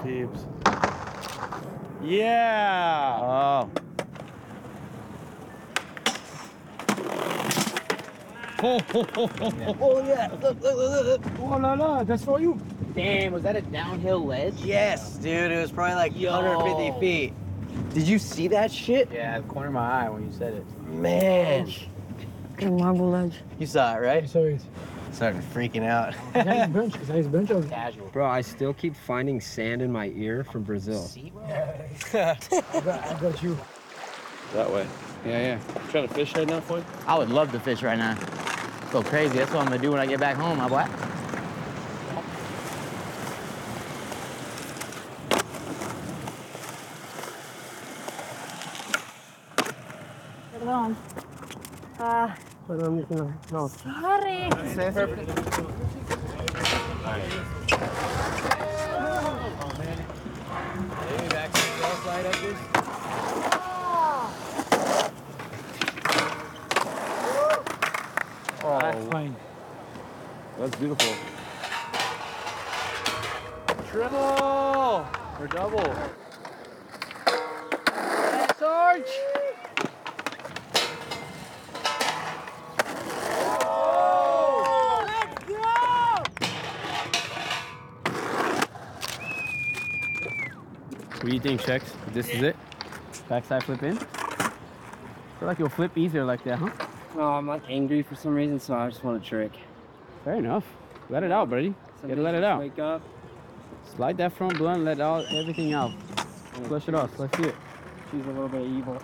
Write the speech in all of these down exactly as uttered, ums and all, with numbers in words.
peeps. Yeah! Oh. Oh, oh, oh, oh, oh, yeah. Look, look, look, look. Oh, la, la, that's for you. Damn, was that a downhill ledge? Yes, dude. It was probably like Yo. one hundred fifty feet. Did you see that shit? Yeah, the corner of my eye when you said it. Man. Good marble ledge. You saw it, right? So it's Started freaking out. it's a nice bunch. It's a nice bunch of Casual. Bro, I still keep finding sand in my ear from Brazil. See, bro? I got, I got you. That way. Yeah, yeah. Trying to fish right now, Floyd? I would love to fish right now. So crazy. That's what I'm gonna do when I get back home, my boy. Perdón. Ah, Perdón, no, no. sorry. Perfect. Maybe back to the slide up this. Oh, that's fine. That's beautiful. Triple! Or double. Sarge! Oh, let's go! What do you think, Chex? This is it? Backside flip in? I feel like you'll flip easier like that, huh? No, I'm not angry for some reason, so I just want a trick. Fair enough. Let it out, buddy. Some Gotta let it days out. Wake up. Slide that front blunt, let all everything out. Flush it off. Let's see it. She's a little bit evil.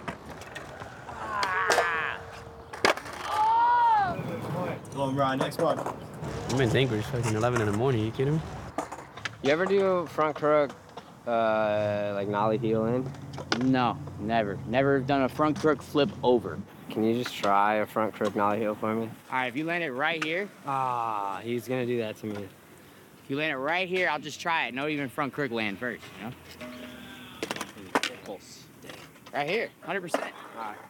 Come on, Brian, next one. I'm in angry. It's fucking eleven in the morning. You kidding me? You ever do front crook, uh, like nollie heel in? No, never. Never done a front crook flip over. Can you just try a front crook nollie heel for me? All right, if you land it right here, Ah, he's gonna do that to me. if you land it right here, I'll just try it. No even front crook land first, you know? Close. Right here, one hundred percent. All right.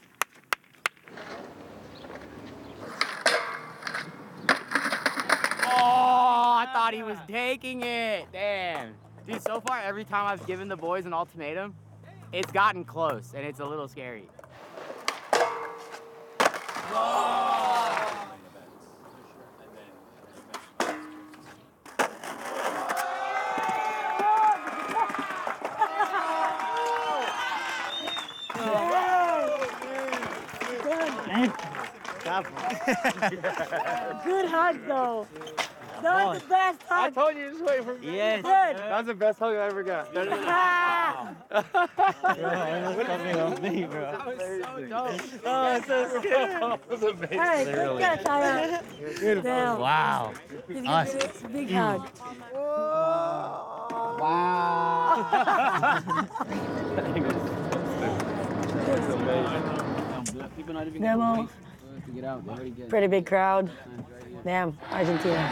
Oh, I thought he was taking it. Damn. Dude, so far, every time I've given the boys an ultimatum, it's gotten close, and it's a little scary. Good hug, though. That was the best I hug. told you, just wait for me. Yes. Good. That's the best hug I ever got. Ah. coming on me, bro. That was so dope. Oh, it's so scary. That was amazing. Hey, good catch, Ira. Damn. Wow. He's Us. gonna get a big hug. Wow. Demo. Pretty big crowd. Damn, Argentina.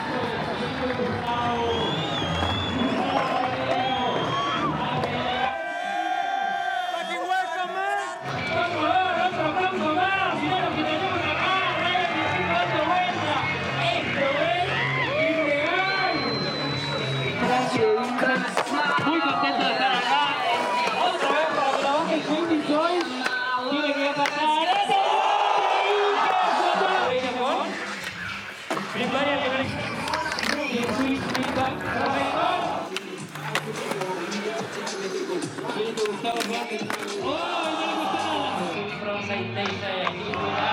Muy contento de estar acá. Otra vez para que la bajen Queen Joy. Tiene que pasar. Victoria que Gustavo Flores. ¡Oh, no le gusta nada! From seis seis.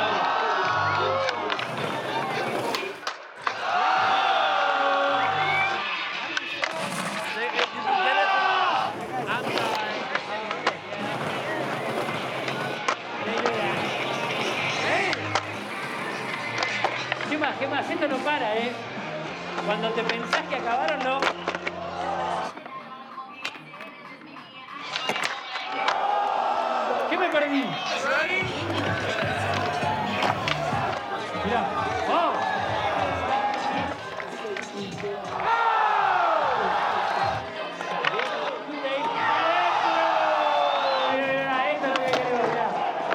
¿Qué más? ¿Qué más? Esto no para, ¿eh? Cuando te pensás que acabaron, no. ¿Qué me perdí? Mirá. ¡Oh! Esto es lo que queremos, mirá.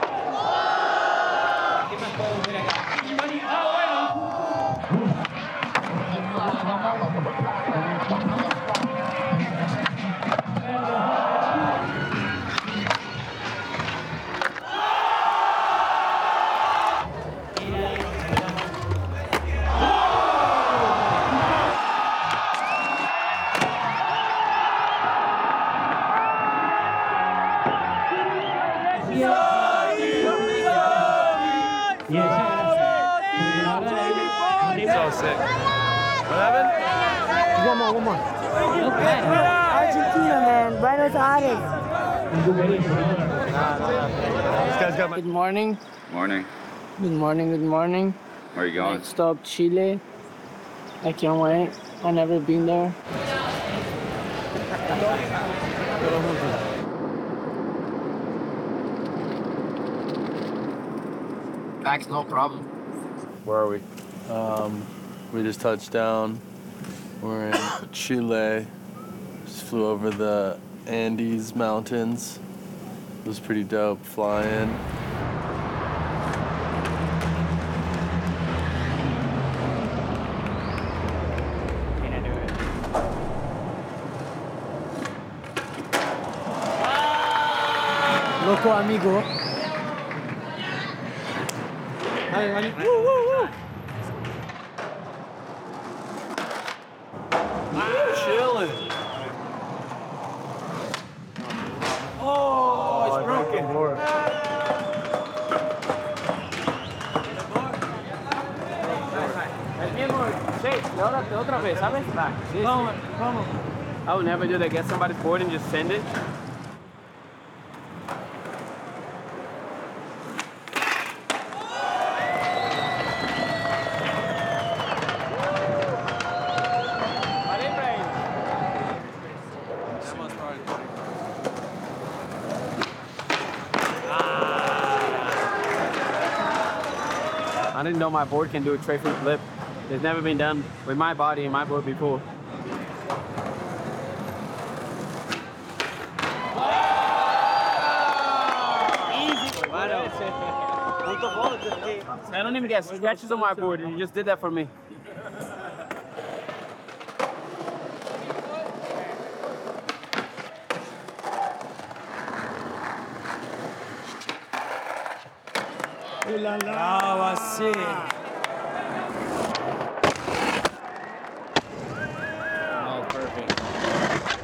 ¿Qué más podemos ver acá? Y Mani- ah, bueno. one more, one more. Argentina, man. Buenos Aires. Good morning. Morning. Good morning, good morning. Where are you going? Next stop, Chile. I can't wait. I've never been there. Back's no problem. Where are we? Um, we just touched down. We're in Chile. Just flew over the Andes Mountains. It was pretty dope flying. Loco amigo. Hi, honey. Woo, woo, woo. Chilling. Oh, it's broken. El mismo shape, de otra, de otra vez, ¿sabes? Back. Sí, Vamos, sí. vamos. I would never do that. Get somebody's board and just send it. I didn't know my board can do a tray free flip. It's never been done with my body and my board before. I don't even get scratches on my board, and you just did that for me. Ooh la la. Ah, I see.